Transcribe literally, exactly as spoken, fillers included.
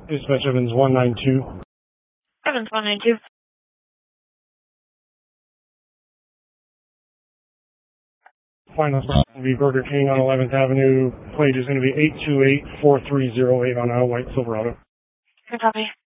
Dispatch Evans one nine two. Evans one nine two. Final stop will be Burger King on eleventh Avenue. Plate is going to be eight two eight four three zero eight on a white Silverado. Good copy.